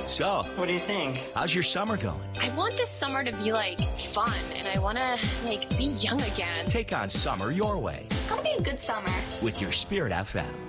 So, What do you think? how's your summer going? I want this summer to be, fun, and I want to, be young again. Take on summer your way It's gonna be a good summer. with your Spirit FM.